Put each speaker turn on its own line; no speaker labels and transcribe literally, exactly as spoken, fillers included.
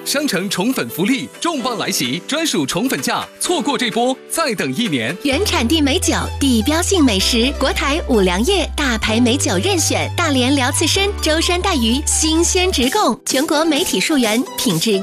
商城宠粉福利重磅来袭，专属宠粉价，错过这波再等一年。
原产地美酒，地标性美食，国台五粮液大牌美酒任选，大连辽刺参、舟山带鱼新鲜直供，全国媒体溯源，品质